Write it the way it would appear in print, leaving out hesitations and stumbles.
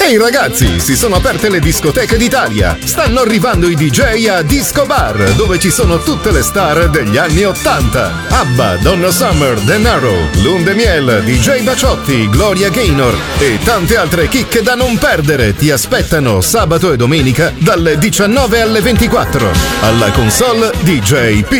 Ehi ragazzi, si sono aperte le discoteche d'Italia. Stanno arrivando i DJ a Disco Bar, dove ci sono tutte le star degli anni 80. ABBA, Donna Summer, De Niro, Lune de Miel, DJ Baciotti, Gloria Gaynor e tante altre chicche da non perdere ti aspettano sabato e domenica dalle 19 alle 24. Alla console DJ P.